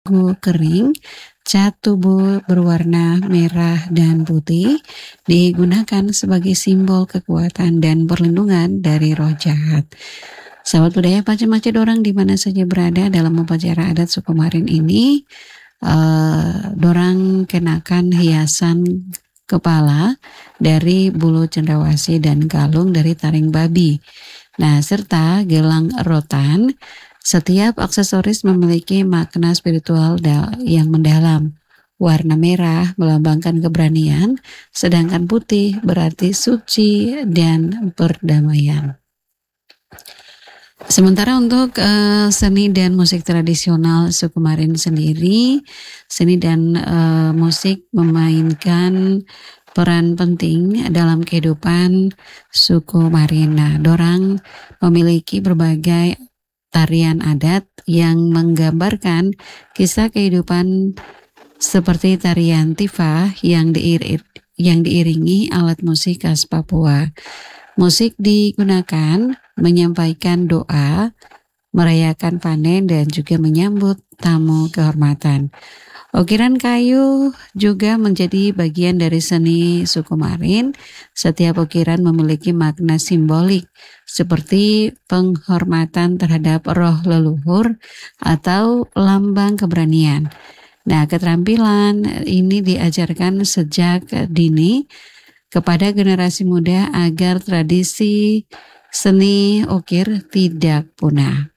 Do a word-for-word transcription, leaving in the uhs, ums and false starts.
sagu kering, cat tubuh berwarna merah dan putih digunakan sebagai simbol kekuatan dan perlindungan dari roh jahat. Sahabat budaya Pacemaci Dorang di mana saja berada dalam upacara adat Sukumarin ini, uh, Dorang kenakan hiasan kepala dari bulu cendrawasih dan kalung dari taring babi. Nah, serta gelang rotan. Setiap aksesoris memiliki makna spiritual da- yang mendalam. Warna merah melambangkan keberanian, sedangkan putih berarti suci dan perdamaian. Sementara untuk uh, seni dan musik tradisional Sukumarin sendiri, seni dan uh, musik memainkan peran penting dalam kehidupan Sukumarin. Nah, Dorang memiliki berbagai tarian adat yang menggambarkan kisah kehidupan seperti tarian Tifa yang diir- yang diiringi alat musik khas Papua. Musik digunakan menyampaikan doa, merayakan panen, dan juga menyambut tamu kehormatan. Ukiran kayu juga menjadi bagian dari seni Sukumarin. Setiap ukiran memiliki makna simbolik seperti penghormatan terhadap roh leluhur atau lambang keberanian. Nah, keterampilan ini diajarkan sejak dini kepada generasi muda agar tradisi seni ukir tidak punah.